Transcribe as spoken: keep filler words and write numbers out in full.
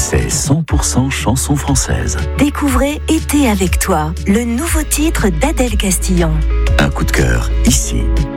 c'est cent pour cent chanson française. Découvrez Été avec toi, le nouveau titre d'Adèle Castillon. Un coup de cœur, ici.